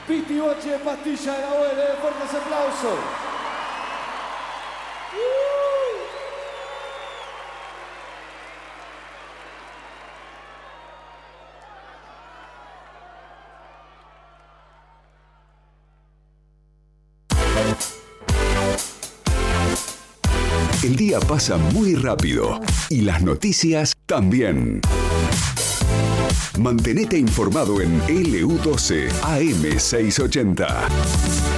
Piti Boche, Pastilla de Nahuel, fuertes aplausos. El día pasa muy rápido y las noticias también. Mantenete informado en LU12 AM680.